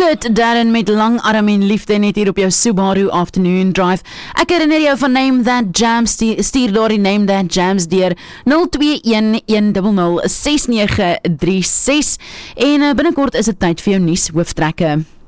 Kurt Darren met Langarm en Liefde net hier op jou Subaru Afternoon Drive. Ek herinner jou van Name That Jam, stuur daar die Name That Jams deur 021100696 en binnekort is dit tyd vir jou nuus hooftrekke.